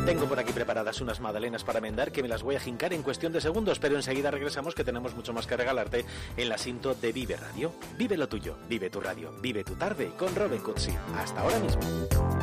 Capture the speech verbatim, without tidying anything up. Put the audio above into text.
Tengo por aquí preparadas unas magdalenas para mendar que me las voy a jincar en cuestión de segundos, pero enseguida regresamos que tenemos mucho más que regalarte en la Sinto de Vive Radio. Vive lo tuyo, vive tu radio, vive tu tarde con Robin Cutsi. Hasta ahora mismo.